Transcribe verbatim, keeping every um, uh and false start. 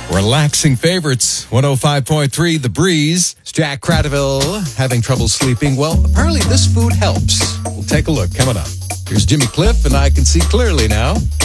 Relaxing favorites, one oh five point three, The Breeze. It's Jack Cradaville having trouble sleeping. Well, apparently this food helps. We'll take a look coming up. Here's Jimmy Cliff, and I Can See Clearly Now.